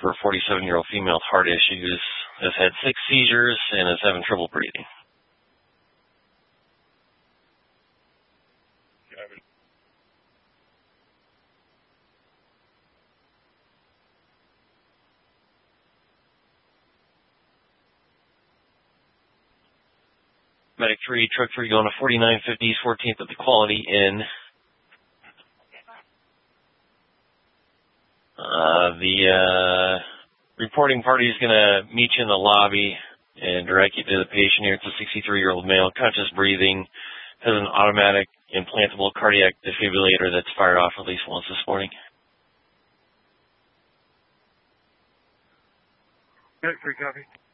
for a 47-year-old female with heart issues, has had 6 seizures, and is having trouble breathing. Medic 3, truck 3 going to 4950 East 14th at the Quality Inn. The reporting party is going to meet you in the lobby and direct you to the patient here. It's a 63-year-old male, conscious breathing, has an automatic implantable cardiac defibrillator that's fired off at least once this morning. Medic 3, copy.